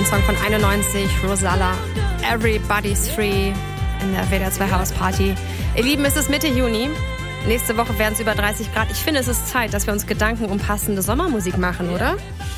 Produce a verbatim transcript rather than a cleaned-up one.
Song von einundneunzig, Rosalla, Everybody's Free in der W D R zwei House Party. Ihr Lieben, es ist Mitte Juni. Nächste Woche werden es über dreißig Grad. Ich finde, es ist Zeit, dass wir uns Gedanken um passende Sommermusik machen, oder?